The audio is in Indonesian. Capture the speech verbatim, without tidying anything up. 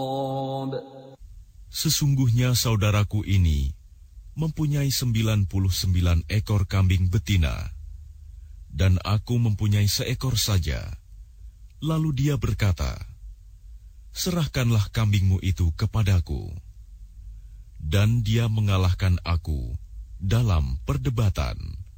Sesungguhnya saudaraku ini mempunyai sembilan puluh sembilan ekor kambing betina, dan aku mempunyai seekor saja. Lalu dia berkata, serahkanlah kambingmu itu kepadaku. Dan dia mengalahkan aku dalam perdebatan.